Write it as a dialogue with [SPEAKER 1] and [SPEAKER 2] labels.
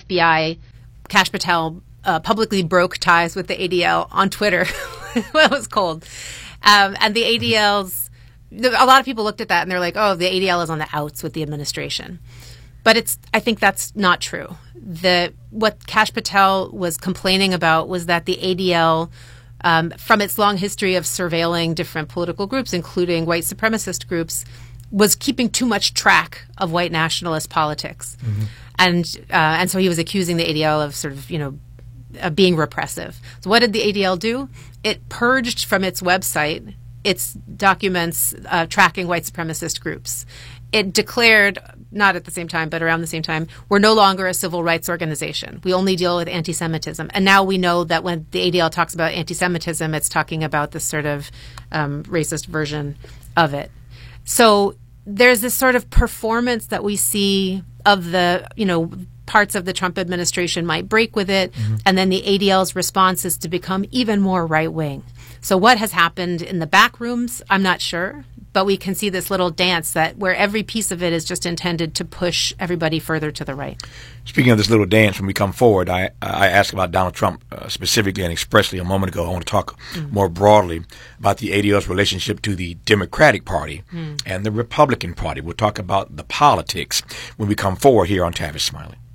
[SPEAKER 1] FBI, Kash Patel publicly broke ties with the ADL on Twitter. Well, it was cold. And the ADL's, a lot of people looked at that and they're like, oh, the ADL is on the outs with the administration. But I think that's not true. What Kash Patel was complaining about was that the ADL, from its long history of surveilling different political groups, including white supremacist groups, was keeping too much track of white nationalist politics. Mm-hmm. And so he was accusing the ADL of sort of, being repressive. So what did the ADL do? It purged from its website its documents tracking white supremacist groups. It declared, not at the same time, but around the same time, we're no longer a civil rights organization. We only deal with anti-Semitism. And now we know that when the ADL talks about anti-Semitism, it's talking about this sort of racist version of it. So there's this sort of performance that we see of the, parts of the Trump administration might break with it, and then the ADL's response is to become even more right-wing. So what has happened in the back rooms, I'm not sure, but we can see this little dance where every piece of it is just intended to push everybody further to the right.
[SPEAKER 2] Speaking of this little dance, when we come forward, I asked about Donald Trump specifically and expressly a moment ago. I want to talk more broadly about the ADL's relationship to the Democratic Party and the Republican Party. We'll talk about the politics when we come forward here on Tavis Smiley.